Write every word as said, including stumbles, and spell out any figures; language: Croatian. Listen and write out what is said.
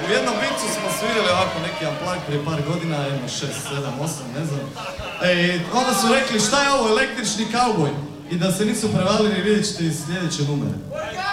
U jednom vicu smo svirali ovako neki amplag prije par godina, jedno šest, sedam, osam, ne znam. E, onda su rekli šta je ovo, električni kauboj? I da se nisu prevalili, vidjet ćete iz sljedeće numere.